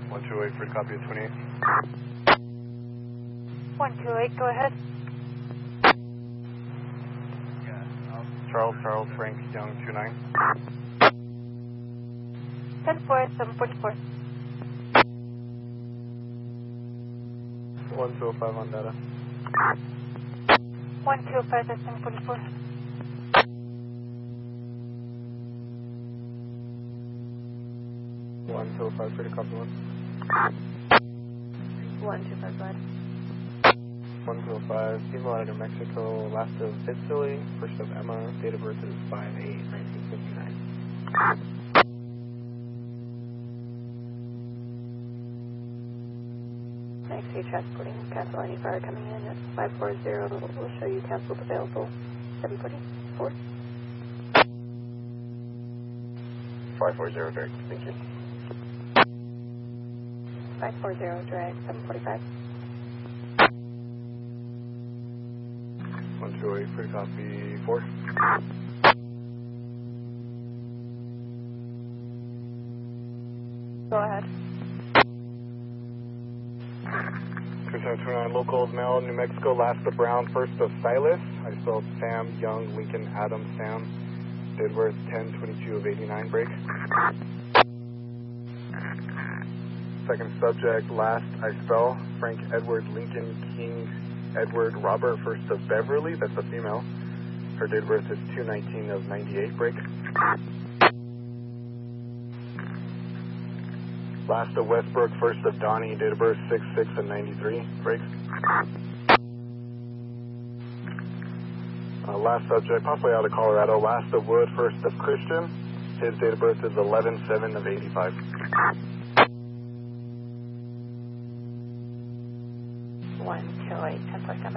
128 for copy of 28. 128, go ahead. Charles, Frank, Young, 29. 10-4, 744. 1205 on data. 125, 744. 125 for the copy 1. 125, go ahead. 105, female out of New Mexico, last of Itzili, first of Emma, date of birth is 5/8/1959. Next, you transporting, cancel any fire coming in at 540, we'll show you canceled available, 744. 540, Derek, thank you. 540, drag, 745. 128 for copy 4. Go ahead. 2729 locals, male, New Mexico, last of Brown, first of Silas. I spelled Sam, Young, Lincoln, Adam, Sam. Date of birth 10/22/89 break. Second subject, last I spell Frank, Edward, Lincoln, King, Edward, Robert, first of Beverly, that's a female. Her date of birth is 2/19/98 break. Last of Westbrook, first of Donnie, date of birth 6/6/93 break. Last subject, possibly out of Colorado, last of Wood, first of Christian. His date of birth is 11/7/85. 128, 10-4,